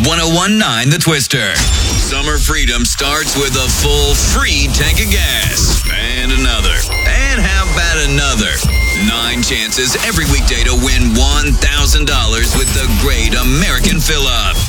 1019 The Twister. Summer freedom starts with a full free tank of gas. And another. And how about another? 9 chances every weekday to win $1,000 with the Great American Fill-Up.